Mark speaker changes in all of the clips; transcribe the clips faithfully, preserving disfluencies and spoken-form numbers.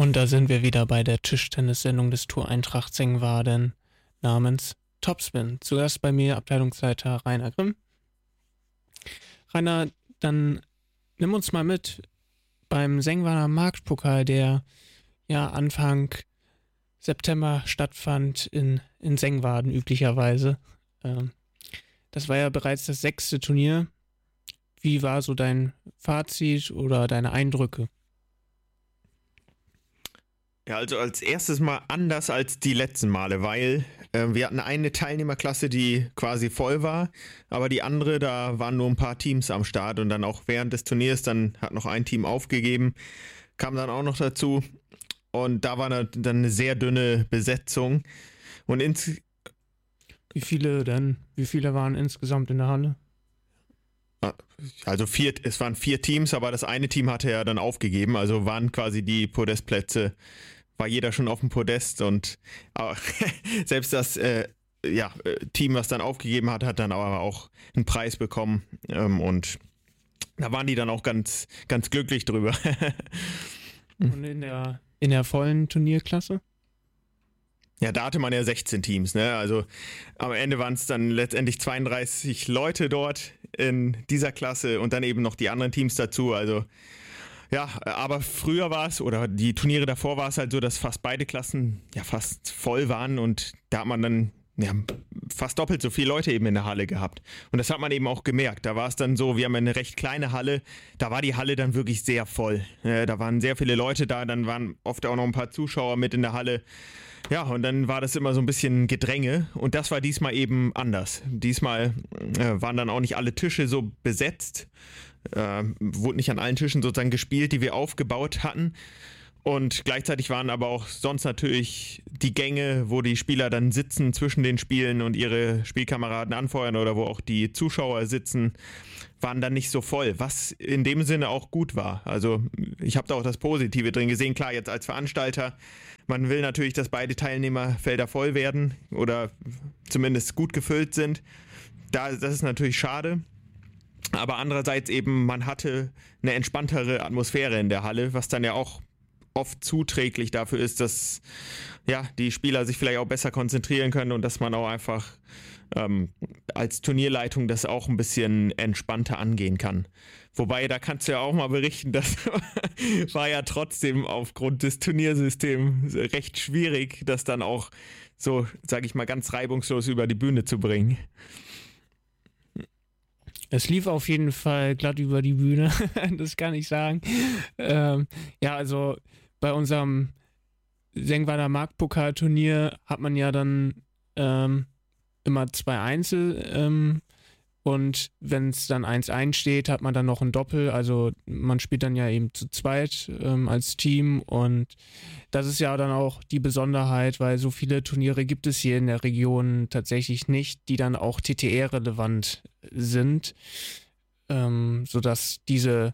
Speaker 1: Und da sind wir wieder bei der Tischtennis-Sendung des TuS Eintracht Sengwarden namens Topspin. Zuerst bei mir Abteilungsleiter Rainer Grimm. Rainer, dann nimm uns mal mit beim Sengwarder Marktpokal, der ja Anfang September stattfand in, in Sengwarden üblicherweise. Ähm, das war ja bereits das sechste Turnier. Wie war so dein Fazit oder deine Eindrücke?
Speaker 2: Ja, also als erstes mal anders als die letzten Male, weil äh, wir hatten eine Teilnehmerklasse, die quasi voll war, aber die andere, da waren nur ein paar Teams am Start und dann auch während des Turniers, dann hat noch ein Team aufgegeben, kam dann auch noch dazu und da war dann eine sehr dünne Besetzung. Und ins
Speaker 1: Wie viele denn? Wie viele waren insgesamt in der Halle?
Speaker 2: Also vier, es waren vier Teams, aber das eine Team hatte ja dann aufgegeben, also waren quasi die Podestplätze, war jeder schon auf dem Podest und aber, selbst das äh, ja, Team, was dann aufgegeben hat, hat dann aber auch einen Preis bekommen ähm, und da waren die dann auch ganz, ganz glücklich drüber.
Speaker 1: Und in der, in der vollen Turnierklasse?
Speaker 2: Ja, da hatte man ja sechzehn Teams, ne? Also am Ende waren es dann letztendlich zweiunddreißig Leute dort in dieser Klasse und dann eben noch die anderen Teams dazu. Also ja, aber früher war es, oder die Turniere davor war es halt so, dass fast beide Klassen ja fast voll waren und da hat man dann ja, fast doppelt so viele Leute eben in der Halle gehabt. Und das hat man eben auch gemerkt. Da war es dann so, wir haben eine recht kleine Halle, da war die Halle dann wirklich sehr voll. Äh, da waren sehr viele Leute da, dann waren oft auch noch ein paar Zuschauer mit in der Halle. Ja, und dann war das immer so ein bisschen Gedränge und das war diesmal eben anders. Diesmal äh, waren dann auch nicht alle Tische so besetzt, äh, wurde nicht an allen Tischen sozusagen gespielt, die wir aufgebaut hatten. Und gleichzeitig waren aber auch sonst natürlich die Gänge, wo die Spieler dann sitzen zwischen den Spielen und ihre Spielkameraden anfeuern oder wo auch die Zuschauer sitzen, waren dann nicht so voll, was in dem Sinne auch gut war. Also ich habe da auch das Positive drin gesehen. Klar, jetzt als Veranstalter, man will natürlich, dass beide Teilnehmerfelder voll werden oder zumindest gut gefüllt sind. Da, das ist natürlich schade. Aber andererseits eben, man hatte eine entspanntere Atmosphäre in der Halle, was dann ja auch oft zuträglich dafür ist, dass ja, die Spieler sich vielleicht auch besser konzentrieren können und dass man auch einfach ähm, als Turnierleitung das auch ein bisschen entspannter angehen kann. Wobei, da kannst du ja auch mal berichten, das war ja trotzdem aufgrund des Turniersystems recht schwierig, das dann auch so, sage ich mal, ganz reibungslos über die Bühne zu bringen.
Speaker 1: Es lief auf jeden Fall glatt über die Bühne, das kann ich sagen. Ähm, ja, also bei unserem Sengwarder Marktpokalturnier hat man ja dann ähm, immer zwei Einzel ähm, und wenn es dann eins eins steht, hat man dann noch ein Doppel. Also man spielt dann ja eben zu zweit ähm, als Team und das ist ja dann auch die Besonderheit, weil so viele Turniere gibt es hier in der Region tatsächlich nicht, die dann auch T T R-relevant sind, ähm, sodass diese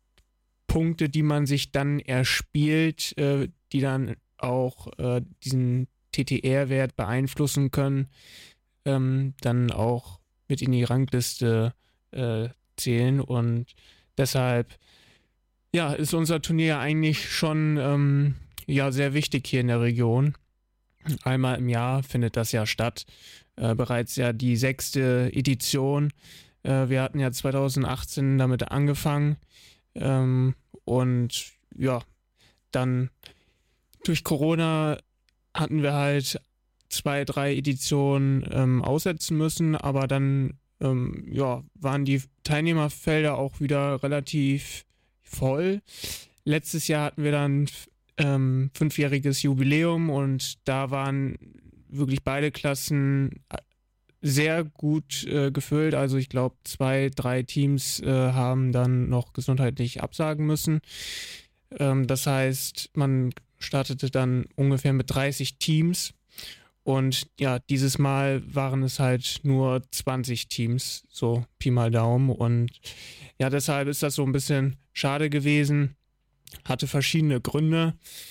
Speaker 1: Punkte, die man sich dann erspielt, äh, die dann auch äh, diesen T T R-Wert beeinflussen können, ähm, dann auch mit in die Rangliste äh, zählen und deshalb ja, ist unser Turnier eigentlich schon ähm, ja, sehr wichtig hier in der Region. Einmal im Jahr findet das ja statt. Äh, bereits ja die sechste Edition. Äh, wir hatten ja zwanzig achtzehn damit angefangen. Ähm, und ja, dann durch Corona hatten wir halt zwei, drei Editionen ähm, aussetzen müssen, aber dann ähm, ja, waren die Teilnehmerfelder auch wieder relativ voll. Letztes Jahr hatten wir dann ähm, fünfjähriges Jubiläum und da waren wirklich beide Klassen sehr gut äh, gefüllt. Also ich glaube, zwei, drei Teams äh, haben dann noch gesundheitlich absagen müssen. Ähm, das heißt, man startete dann ungefähr mit dreißig Teams. Und ja, dieses Mal waren es halt nur zwanzig Teams, so Pi mal Daumen. Und ja, deshalb ist das so ein bisschen schade gewesen. Hatte verschiedene Gründe.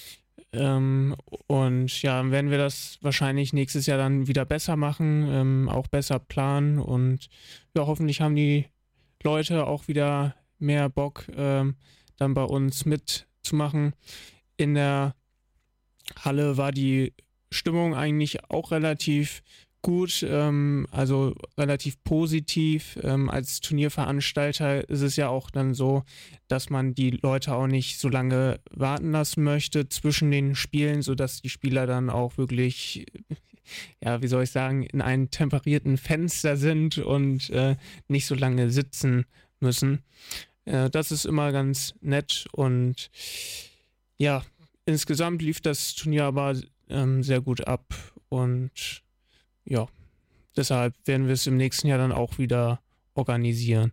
Speaker 1: Ähm, und ja, werden wir das wahrscheinlich nächstes Jahr dann wieder besser machen, ähm, auch besser planen. Und ja, hoffentlich haben die Leute auch wieder mehr Bock, ähm, dann bei uns mitzumachen. in der Halle war die Stimmung eigentlich auch relativ gut, ähm, also relativ positiv. Ähm, als Turnierveranstalter ist es ja auch dann so, dass man die Leute auch nicht so lange warten lassen möchte zwischen den Spielen, sodass die Spieler dann auch wirklich, ja, wie soll ich sagen, in einem temperierten Fenster sind und äh, nicht so lange sitzen müssen. Äh, das ist immer ganz nett und ja, insgesamt lief das Turnier aber ähm, sehr gut ab und ja, deshalb werden wir es im nächsten Jahr dann auch wieder organisieren.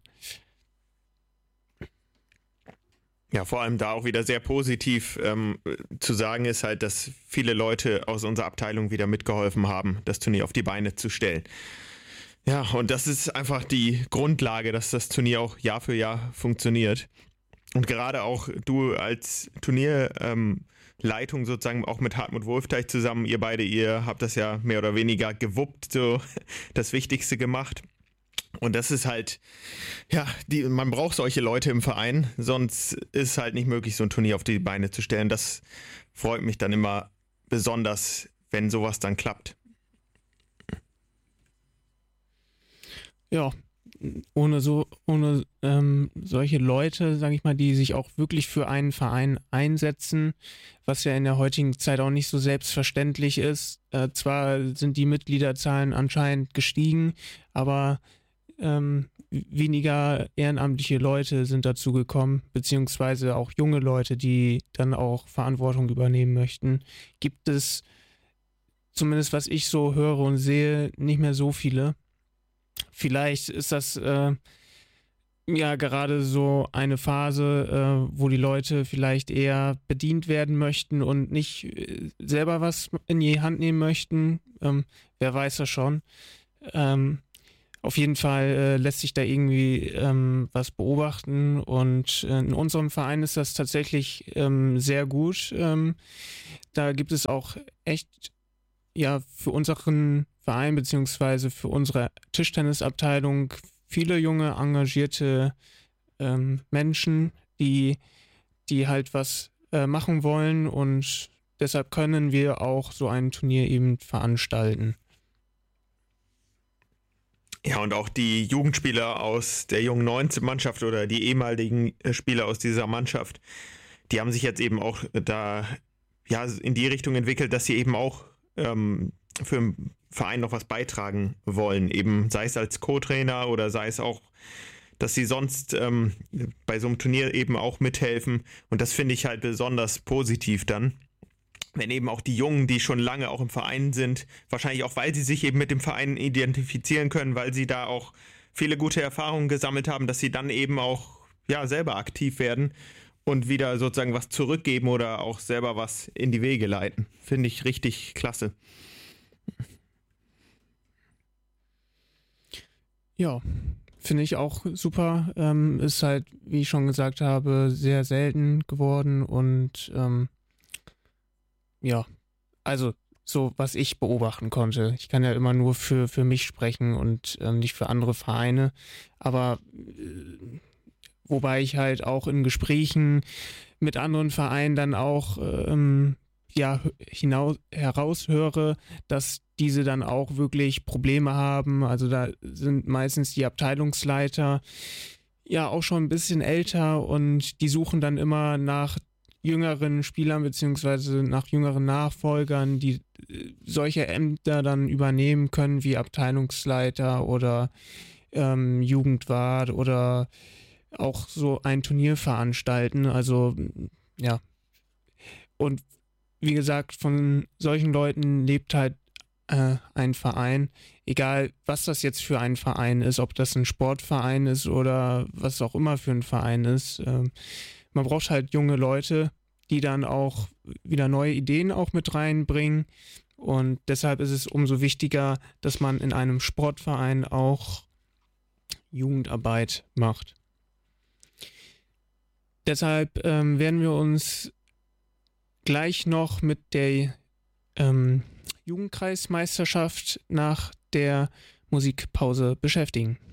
Speaker 2: Ja, vor allem da auch wieder sehr positiv ähm, zu sagen ist halt, dass viele Leute aus unserer Abteilung wieder mitgeholfen haben, das Turnier auf die Beine zu stellen. Ja, und das ist einfach die Grundlage, dass das Turnier auch Jahr für Jahr funktioniert. Und gerade auch du als Turnierleitung ähm, sozusagen auch mit Hartmut Wolfteich zusammen, ihr beide, ihr habt das ja mehr oder weniger gewuppt, so das Wichtigste gemacht. Und das ist halt, ja, die, man braucht solche Leute im Verein, sonst ist halt nicht möglich, so ein Turnier auf die Beine zu stellen. Das freut mich dann immer besonders, wenn sowas dann klappt.
Speaker 1: Ja, ohne so, ohne ähm, solche Leute, sage ich mal, die sich auch wirklich für einen Verein einsetzen, was ja in der heutigen Zeit auch nicht so selbstverständlich ist. Äh, zwar sind die Mitgliederzahlen anscheinend gestiegen, aber ähm, weniger ehrenamtliche Leute sind dazu gekommen, beziehungsweise auch junge Leute, die dann auch Verantwortung übernehmen möchten. Gibt es, zumindest was ich so höre und sehe, nicht mehr so viele. Vielleicht ist das äh, ja gerade so eine Phase, äh, wo die Leute vielleicht eher bedient werden möchten und nicht äh, selber was in die Hand nehmen möchten. Ähm, wer weiß das schon. Ähm, auf jeden Fall äh, lässt sich da irgendwie ähm, was beobachten und äh, in unserem Verein ist das tatsächlich ähm, sehr gut. Ähm, da gibt es auch echt ja für unseren Verein beziehungsweise für unsere Tischtennisabteilung viele junge, engagierte ähm, Menschen, die, die halt was äh, machen wollen und deshalb können wir auch so ein Turnier eben veranstalten.
Speaker 2: Ja, und auch die Jugendspieler aus der jungen neunzehn-Mannschaft oder die ehemaligen Spieler aus dieser Mannschaft, die haben sich jetzt eben auch da ja in die Richtung entwickelt, dass sie eben auch ähm, für den Verein noch was beitragen wollen, eben sei es als Co-Trainer oder sei es auch, dass sie sonst ähm, bei so einem Turnier eben auch mithelfen und das finde ich halt besonders positiv dann, wenn eben auch die Jungen, die schon lange auch im Verein sind, wahrscheinlich auch, weil sie sich eben mit dem Verein identifizieren können, weil sie da auch viele gute Erfahrungen gesammelt haben, dass sie dann eben auch ja selber aktiv werden und wieder sozusagen was zurückgeben oder auch selber was in die Wege leiten. Finde ich richtig klasse.
Speaker 1: Ja, finde ich auch super. Ähm, ist halt, wie ich schon gesagt habe, sehr selten geworden und ähm, ja, also so, was ich beobachten konnte. Ich kann ja immer nur für, für mich sprechen und ähm, nicht für andere Vereine, aber äh, wobei ich halt auch in Gesprächen mit anderen Vereinen dann auch ähm, ja, hinaus, heraushöre, dass diese dann auch wirklich Probleme haben. Also da sind meistens die Abteilungsleiter ja auch schon ein bisschen älter und die suchen dann immer nach jüngeren Spielern beziehungsweise nach jüngeren Nachfolgern, die äh, solche Ämter dann übernehmen können, wie Abteilungsleiter oder ähm, Jugendwart oder auch so ein Turnier veranstalten. Also ja. Und wie gesagt, von solchen Leuten lebt halt äh, ein Verein, egal was das jetzt für ein Verein ist, ob das ein Sportverein ist oder was auch immer für ein Verein ist. Ähm, man braucht halt junge Leute, die dann auch wieder neue Ideen auch mit reinbringen und deshalb ist es umso wichtiger, dass man in einem Sportverein auch Jugendarbeit macht. Deshalb ähm, werden wir uns gleich noch mit der ähm, Jugendkreismeisterschaft nach der Musikpause beschäftigen.